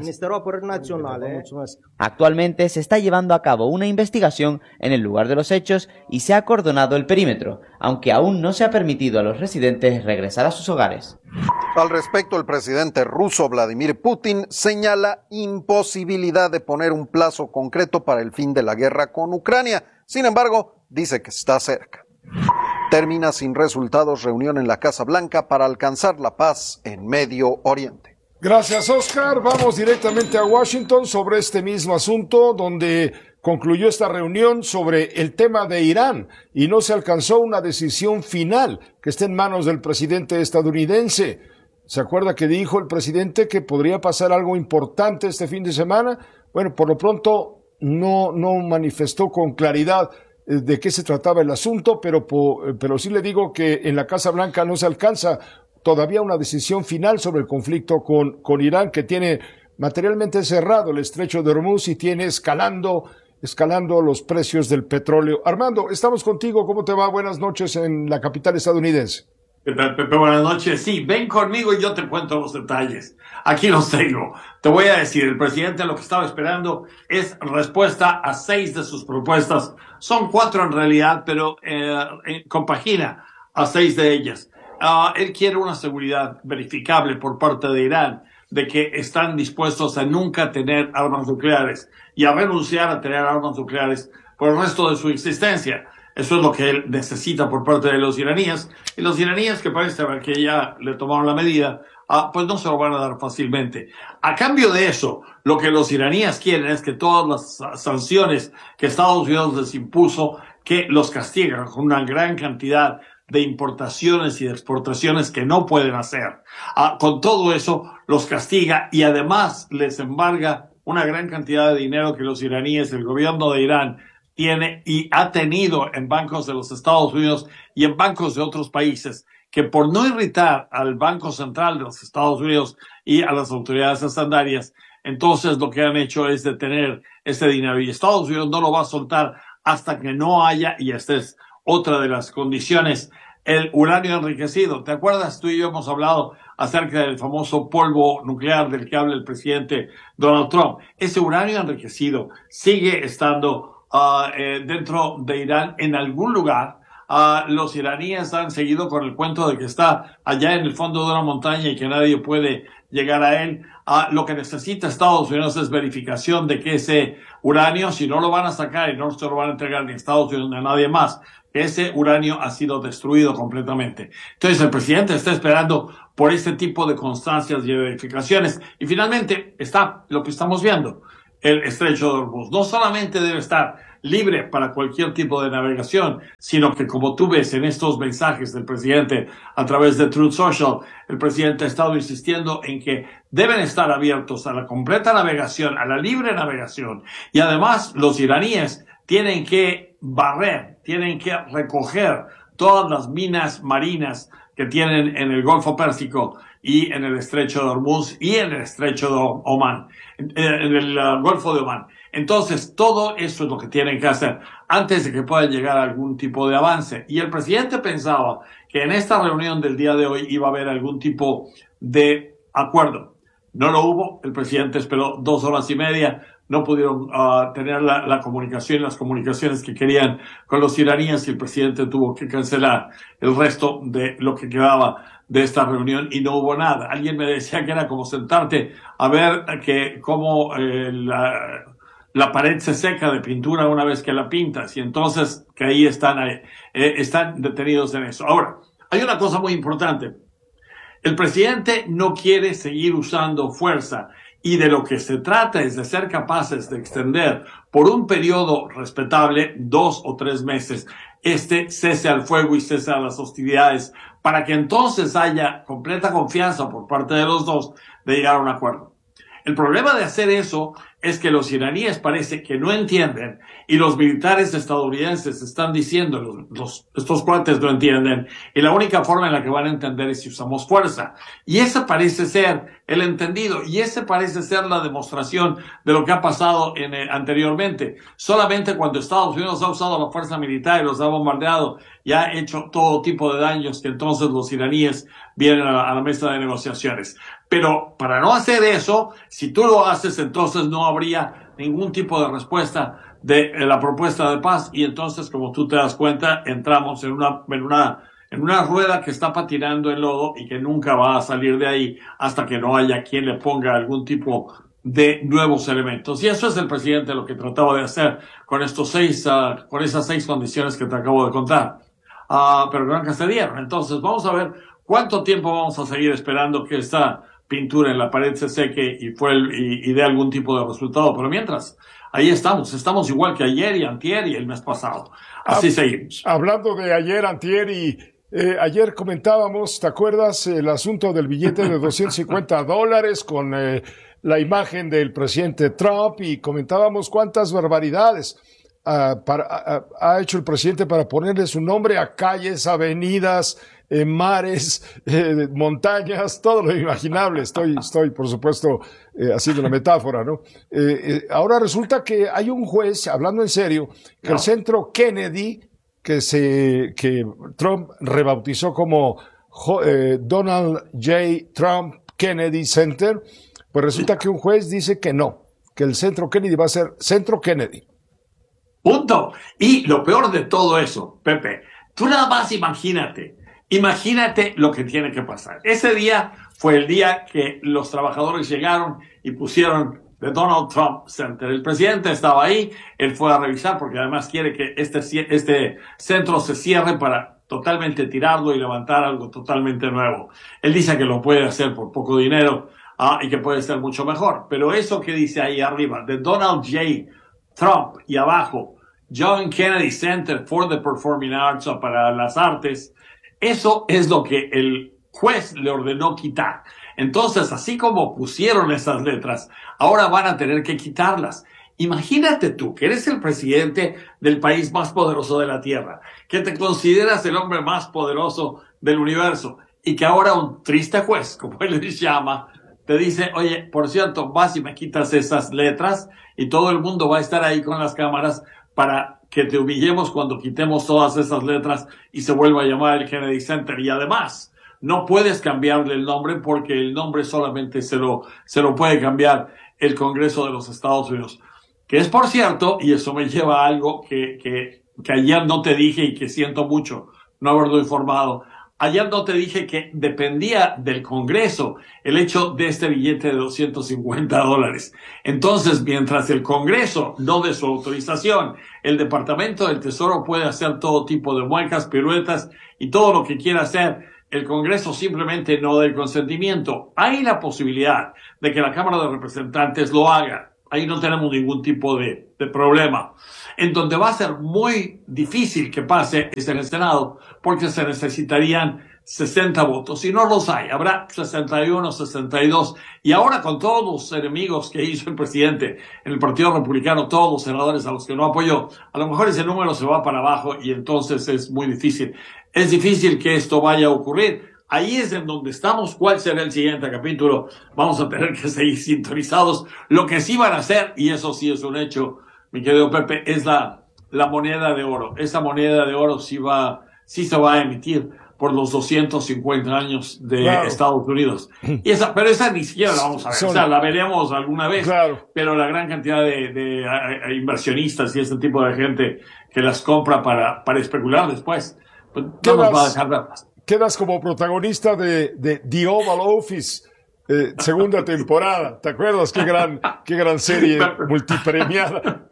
Actualmente se está llevando a cabo una investigación en el lugar de los hechos y se ha acordonado el perímetro, aunque aún no se ha permitido a los residentes regresar a sus hogares. Al respecto, el presidente ruso Vladimir Putin señala imposibilidad de poner un plazo concreto para el fin de la guerra con Ucrania. Sin embargo, dice que está cerca. Termina sin resultados reunión en la Casa Blanca para alcanzar la paz en Medio Oriente. Gracias, Oscar. Vamos directamente a Washington sobre este mismo asunto, donde concluyó esta reunión sobre el tema de Irán y no se alcanzó una decisión final que esté en manos del presidente estadounidense. ¿Se acuerda que dijo el presidente que podría pasar algo importante este fin de semana? Bueno, por lo pronto no manifestó con claridad de qué se trataba el asunto, pero sí le digo que en la Casa Blanca no se alcanza todavía una decisión final sobre el conflicto con Irán, que tiene materialmente cerrado el estrecho de Hormuz y tiene escalando los precios del petróleo. Armando, estamos contigo. ¿Cómo te va? Buenas noches en la capital estadounidense. ¿Qué tal, Pepe? Buenas noches. Sí, ven conmigo y yo te cuento los detalles. Aquí los tengo. Te voy a decir, el presidente lo que estaba esperando es respuesta a 6 de sus propuestas. Son 4 en realidad, pero compagina a 6 de ellas. Él quiere una seguridad verificable por parte de Irán de que están dispuestos a nunca tener armas nucleares y a renunciar a tener armas nucleares por el resto de su existencia. Eso es lo que él necesita por parte de los iraníes. Y los iraníes, que parece que ya le tomaron la medida, pues no se lo van a dar fácilmente. A cambio de eso, lo que los iraníes quieren es que todas las sanciones que Estados Unidos les impuso, que los castigan con una gran cantidad de importaciones y de exportaciones que no pueden hacer. Con todo eso, los castiga y además les embarga una gran cantidad de dinero que los iraníes, el gobierno de Irán, tiene y ha tenido en bancos de los Estados Unidos y en bancos de otros países, que por no irritar al Banco Central de los Estados Unidos y a las autoridades estandarias, entonces lo que han hecho es detener ese dinero y Estados Unidos no lo va a soltar hasta que no haya, y esta es otra de las condiciones, el uranio enriquecido. ¿Te acuerdas? Tú y yo hemos hablado acerca del famoso polvo nuclear del que habla el presidente Donald Trump. Ese uranio enriquecido sigue estando dentro de Irán en algún lugar. Los iraníes han seguido con el cuento de que está allá en el fondo de una montaña y que nadie puede llegar a él. Lo que necesita Estados Unidos es verificación de que ese uranio, si no lo van a sacar y no se lo van a entregar ni a Estados Unidos ni a nadie más, que ese uranio ha sido destruido completamente. Entonces el presidente está esperando por este tipo de constancias y verificaciones. Y finalmente está lo que estamos viendo, el estrecho de Hormuz. No solamente debe estar libre para cualquier tipo de navegación, sino que, como tú ves en estos mensajes del presidente a través de Truth Social, el presidente ha estado insistiendo en que deben estar abiertos a la completa navegación, a la libre navegación, y además los iraníes tienen que barrer, tienen que recoger todas las minas marinas que tienen en el Golfo Pérsico y en el estrecho de Hormuz y en el estrecho de Omán, en el Golfo de Omán. Entonces, todo eso es lo que tienen que hacer antes de que pueda llegar a algún tipo de avance. Y el presidente pensaba que en esta reunión del día de hoy iba a haber algún tipo de acuerdo. No lo hubo. El presidente esperó 2 horas y media. No pudieron tener la comunicación, las comunicaciones que querían con los iraníes, y el presidente tuvo que cancelar el resto de lo que quedaba de esta reunión y no hubo nada. Alguien me decía que era como sentarte a ver cómo la pared se seca de pintura una vez que la pintas, y entonces que ahí están detenidos en eso. Ahora, hay una cosa muy importante. El presidente no quiere seguir usando fuerza, y de lo que se trata es de ser capaces de extender por un periodo respetable, 2 o 3 meses, este cese al fuego y cese a las hostilidades, para que entonces haya completa confianza por parte de los dos de llegar a un acuerdo. El problema de hacer eso es que los iraníes parece que no entienden, y los militares estadounidenses están diciendo, estos cuates no entienden, y la única forma en la que van a entender es si usamos fuerza. Y ese parece ser el entendido, y ese parece ser la demostración de lo que ha pasado anteriormente. Solamente cuando Estados Unidos ha usado la fuerza militar y los ha bombardeado y ha hecho todo tipo de daños, que entonces los iraníes vienen a la mesa de negociaciones. Pero para no hacer eso, si tú lo haces, entonces no habría ningún tipo de respuesta de la propuesta de paz, y entonces, como tú te das cuenta, entramos en una rueda que está patinando en lodo y que nunca va a salir de ahí hasta que no haya quien le ponga algún tipo de nuevos elementos. Y eso es el presidente lo que trataba de hacer con esas 6 condiciones que te acabo de contar. Pero nunca se dieron. Entonces, vamos a ver cuánto tiempo vamos a seguir esperando que esta pintura en la pared se seque y dé algún tipo de resultado. Pero mientras, ahí estamos igual que ayer y antier y el mes pasado. Así seguimos. Hablando de ayer, antier y ayer comentábamos, ¿te acuerdas el asunto del billete de $250 con la imagen del presidente Trump? Y comentábamos cuántas barbaridades ha hecho el presidente para ponerle su nombre a calles, avenidas, mares, montañas, todo lo imaginable. Estoy por supuesto, haciendo una metáfora, ¿no? Ahora resulta que hay un juez, hablando en serio, que el centro Kennedy, que Trump rebautizó como Donald J. Trump Kennedy Center, pues resulta que un juez dice que no, que el centro Kennedy va a ser Centro Kennedy. Punto. Y lo peor de todo eso, Pepe, tú nada más imagínate lo que tiene que pasar. Ese día fue el día que los trabajadores llegaron y pusieron The Donald Trump Center. El presidente estaba ahí, él fue a revisar porque además quiere que este centro se cierre para totalmente tirarlo y levantar algo totalmente nuevo. Él dice que lo puede hacer por poco dinero y que puede ser mucho mejor. Pero eso que dice ahí arriba, The Donald J. Trump, y abajo, John Kennedy Center for the Performing Arts, o para las artes, eso es lo que el juez le ordenó quitar. Entonces, así como pusieron esas letras, ahora van a tener que quitarlas. Imagínate tú, que eres el presidente del país más poderoso de la Tierra, que te consideras el hombre más poderoso del universo, y que ahora un triste juez, como él les llama, te dice, oye, por cierto, vas y me quitas esas letras, y todo el mundo va a estar ahí con las cámaras para que te humillemos cuando quitemos todas esas letras y se vuelva a llamar el Kennedy Center. Y además, no puedes cambiarle el nombre porque el nombre solamente se lo puede cambiar el Congreso de los Estados Unidos. Que es, por cierto, y eso me lleva a algo que ayer no te dije y que siento mucho no haberlo informado, Ayer no te dije que dependía del Congreso el hecho de este billete de $250. Entonces, mientras el Congreso no dé su autorización, el Departamento del Tesoro puede hacer todo tipo de muecas, piruetas y todo lo que quiera hacer. El Congreso simplemente no da el consentimiento. Hay la posibilidad de que la Cámara de Representantes lo haga. Ahí no tenemos ningún tipo de problema. En donde va a ser muy difícil que pase es en el Senado, porque se necesitarían 60 votos. Si no los hay, habrá 61, 62. Y ahora con todos los enemigos que hizo el presidente en el Partido Republicano, todos los senadores a los que no apoyó, a lo mejor ese número se va para abajo y entonces es muy difícil. Es difícil que esto vaya a ocurrir. Ahí es en donde estamos. ¿Cuál será el siguiente capítulo? Vamos a tener que seguir sintonizados. Lo que sí van a hacer, y eso sí es un hecho, mi querido Pepe, es la moneda de oro. Esa moneda de oro sí se va a emitir por los 250 años de Estados Unidos. Pero esa ni siquiera la vamos a ver. O sea, la veremos alguna vez. Pero la gran cantidad de inversionistas y ese tipo de gente que las compra para especular después, pues no nos va a dejar verlas. Quedas como protagonista de The Oval Office, segunda temporada. ¿Te acuerdas? Qué gran serie multipremiada.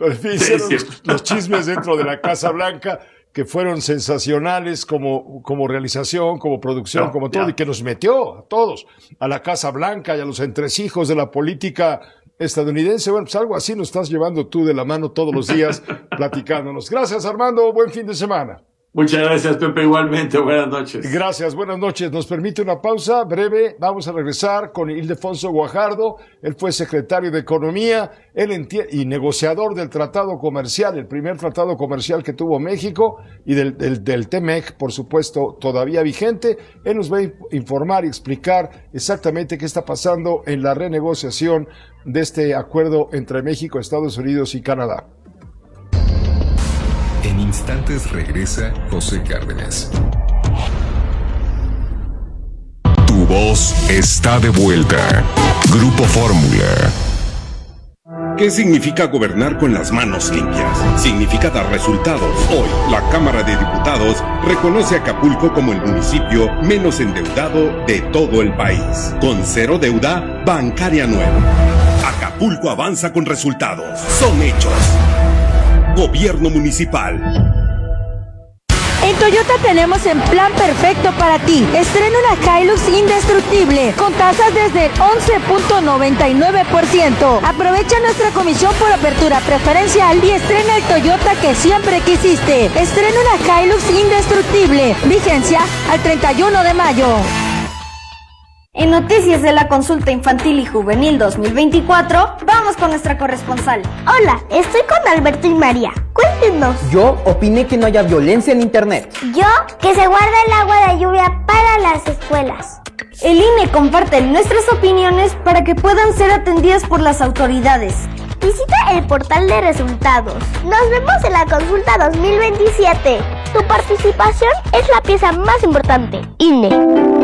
Los chismes dentro de la Casa Blanca, que fueron sensacionales como realización, como producción, como todo, y que nos metió a todos a la Casa Blanca y a los entresijos de la política estadounidense. Bueno, pues algo así nos estás llevando tú de la mano todos los días platicándonos. Gracias, Armando. Buen fin de semana. Muchas gracias, Pepe. Igualmente, buenas noches. Gracias, buenas noches. Nos permite una pausa breve. Vamos a regresar con Ildefonso Guajardo. Él fue secretario de Economía y negociador del tratado comercial, el primer tratado comercial que tuvo México, y del TEMEC, por supuesto, todavía vigente. Él nos va a informar y explicar exactamente qué está pasando en la renegociación de este acuerdo entre México, Estados Unidos y Canadá. En instantes regresa José Cárdenas. Tu voz está de vuelta. Grupo Fórmula. ¿Qué significa gobernar con las manos limpias? Significa dar resultados. Hoy, la Cámara de Diputados reconoce a Acapulco como el municipio menos endeudado de todo el país, con cero deuda bancaria nueva. Acapulco avanza con resultados. Son hechos. Gobierno municipal. En Toyota tenemos el plan perfecto para ti. Estrena una Hilux indestructible con tasas desde el 11.99%. Aprovecha nuestra comisión por apertura preferencial y estrena el Toyota que siempre quisiste. Estrena una Hilux indestructible. Vigencia al 31 de mayo. En noticias de la consulta infantil y juvenil 2024, vamos con nuestra corresponsal. Hola, estoy con Alberto y María. Cuéntenos. Yo opiné que no haya violencia en internet. Yo, que se guarde el agua de lluvia para las escuelas. El INE comparte nuestras opiniones para que puedan ser atendidas por las autoridades. Visita el portal de resultados. Nos vemos en la consulta 2027. Tu participación es la pieza más importante. INE.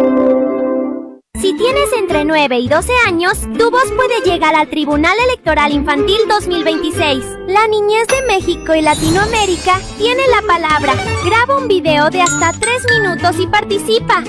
Si tienes entre 9 y 12 años, tu voz puede llegar al Tribunal Electoral Infantil 2026. La niñez de México y Latinoamérica tiene la palabra. Graba un video de hasta 3 minutos y participa.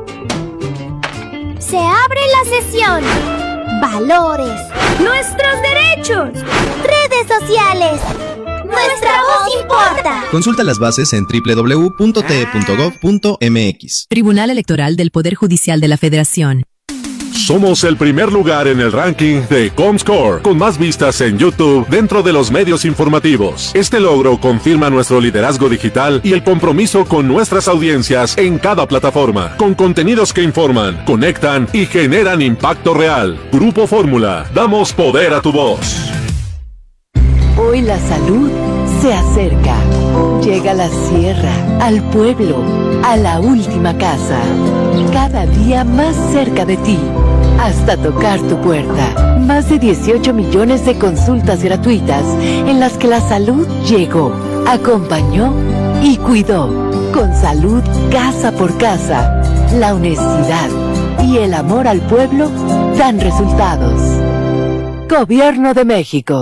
Se abre la sesión. Valores. Nuestros derechos. Redes sociales. Nuestra voz importa. Consulta las bases en www.te.gov.mx. Tribunal Electoral del Poder Judicial de la Federación. Somos el primer lugar en el ranking de Comscore, con más vistas en YouTube dentro de los medios informativos. Este logro confirma nuestro liderazgo digital y el compromiso con nuestras audiencias en cada plataforma, con contenidos que informan, conectan y generan impacto real. Grupo Fórmula, damos poder a tu voz. Hoy la salud se acerca. Llega a la sierra, al pueblo, a la última casa. Cada día más cerca de ti, hasta tocar tu puerta. Más de 18 millones de consultas gratuitas en las que la salud llegó, acompañó y cuidó. Con salud casa por casa, la honestidad y el amor al pueblo dan resultados. Gobierno de México.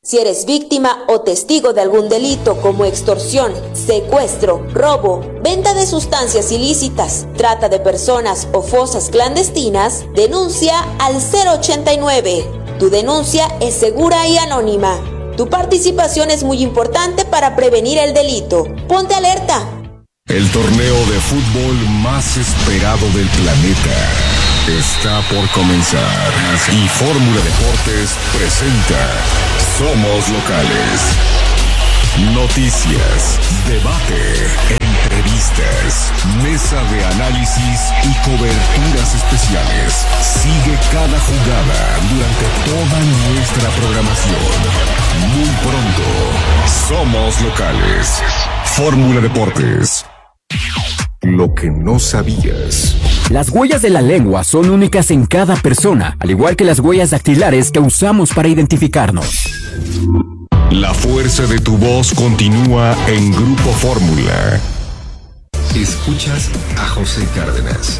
Si eres víctima o testigo de algún delito como extorsión, secuestro, robo, venta de sustancias ilícitas, trata de personas o fosas clandestinas, denuncia al 089. Tu denuncia es segura y anónima. Tu participación es muy importante para prevenir el delito. Ponte alerta. El torneo de fútbol más esperado del planeta está por comenzar y Fórmula Deportes presenta Somos Locales. Noticias, debate, entrevistas, mesa de análisis y coberturas especiales. Sigue cada jugada durante toda nuestra programación. Muy pronto, Somos Locales. Fórmula Deportes. Lo que no sabías. Las huellas de la lengua son únicas en cada persona, al igual que las huellas dactilares que usamos para identificarnos. La fuerza de tu voz continúa en Grupo Fórmula. Escuchas a José Cárdenas.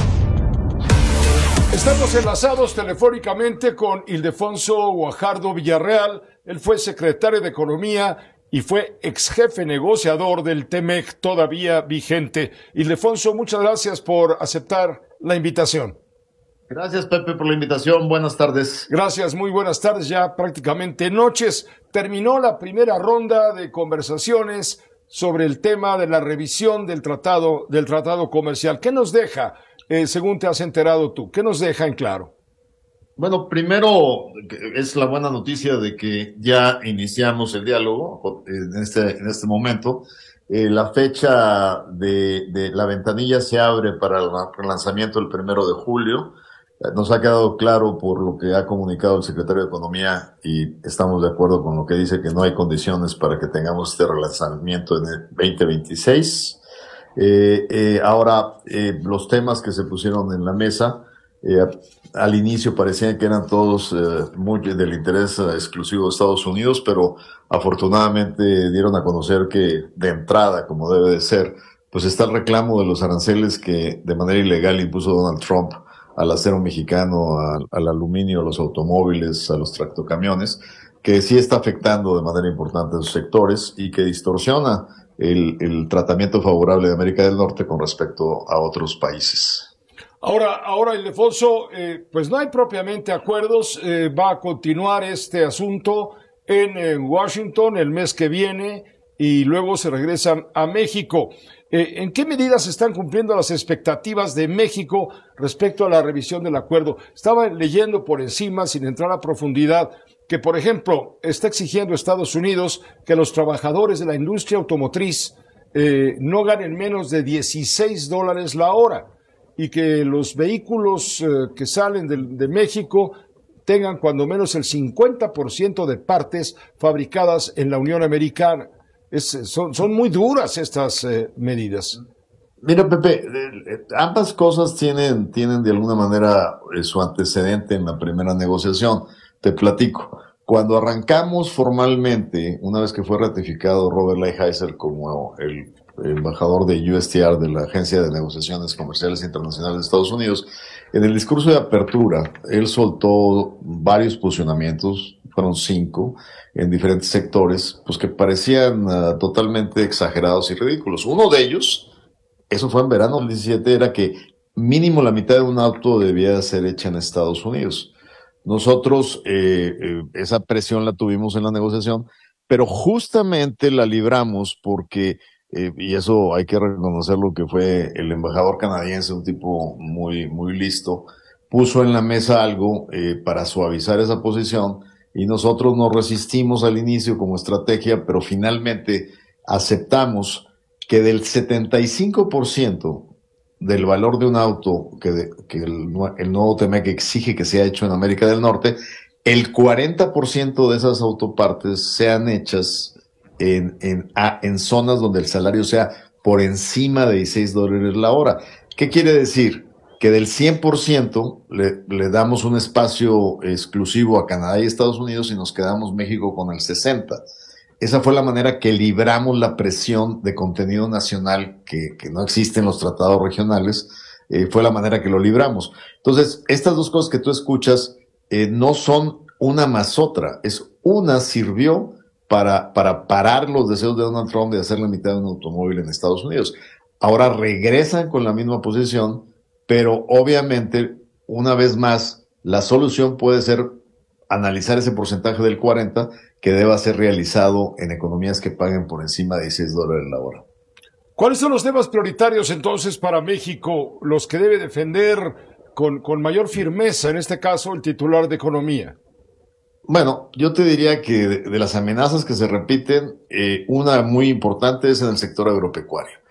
Estamos enlazados telefónicamente con Ildefonso Guajardo Villarreal. Él fue secretario de Economía y fue ex jefe negociador del TEMEC, todavía vigente. Ildefonso, muchas gracias por aceptar la invitación. Gracias, Pepe, por la invitación. Buenas tardes. Gracias, muy buenas tardes, ya prácticamente noches. Terminó la primera ronda de conversaciones sobre el tema de la revisión del tratado comercial. ¿Qué nos deja, según te has enterado tú? ¿Qué nos deja en claro? Bueno, primero es la buena noticia de que ya iniciamos el diálogo en este momento. La fecha de la ventanilla se abre para el lanzamiento el 1 de julio. Nos ha quedado claro por lo que ha comunicado el secretario de Economía y estamos de acuerdo con lo que dice que no hay condiciones para que tengamos este relanzamiento en el 2026. Ahora, los temas que se pusieron en la mesa, al inicio parecían que eran todos muy del interés exclusivo de Estados Unidos, pero afortunadamente dieron a conocer que de entrada, como debe de ser, pues está el reclamo de los aranceles que de manera ilegal impuso Donald Trump al acero mexicano, al aluminio, a los automóviles, a los tractocamiones, que sí está afectando de manera importante a esos sectores y que distorsiona el tratamiento favorable de América del Norte con respecto a otros países. Ahora, Ildefonso, pues no hay propiamente acuerdos, va a continuar este asunto en Washington el mes que viene y luego se regresan a México. ¿En qué medidas se están cumpliendo las expectativas de México respecto a la revisión del acuerdo? Estaba leyendo por encima, sin entrar a profundidad, que, por ejemplo, está exigiendo Estados Unidos que los trabajadores de la industria automotriz no ganen menos de $16 la hora y que los vehículos que salen de México tengan cuando menos el 50% de partes fabricadas en la Unión Americana. Son muy duras estas medidas. Mira, Pepe, ambas cosas tienen de alguna manera su antecedente en la primera negociación. Te platico. Cuando arrancamos formalmente, una vez que fue ratificado Robert Lighthizer como el embajador de USTR, de la Agencia de Negociaciones Comerciales Internacionales de Estados Unidos, en el discurso de apertura, él soltó varios posicionamientos, fueron 5, en diferentes sectores, pues que parecían totalmente exagerados y ridículos. Uno de ellos, eso fue en verano del 17, era que mínimo la mitad de un auto debía ser hecha en Estados Unidos. Nosotros esa presión la tuvimos en la negociación, pero justamente la libramos porque, y eso hay que reconocerlo, que fue el embajador canadiense, un tipo muy, muy listo, puso en la mesa algo para suavizar esa posición y nosotros nos resistimos al inicio como estrategia, pero finalmente aceptamos que del 75% del valor de un auto que el nuevo TEMEC exige que sea hecho en América del Norte, el 40% de esas autopartes sean hechas en zonas donde el salario sea por encima de $16 la hora. ¿Qué quiere decir? Que del 100% le damos un espacio exclusivo a Canadá y Estados Unidos y nos quedamos México con el 60%. Esa fue la manera que libramos la presión de contenido nacional que no existe en los tratados regionales, fue la manera que lo libramos. Entonces, estas dos cosas que tú escuchas no son una más otra, es Una sirvió para parar los deseos de Donald Trump de hacer la mitad de un automóvil en Estados Unidos. Ahora regresan con la misma posición, pero obviamente, una vez más, la solución puede ser analizar ese porcentaje del 40% que deba ser realizado en economías que paguen por encima de $16 la hora. ¿Cuáles son los temas prioritarios entonces para México, los que debe defender con mayor firmeza, en este caso, el titular de Economía? Bueno, yo te diría que de las amenazas que se repiten, una muy importante es en el sector agropecuario.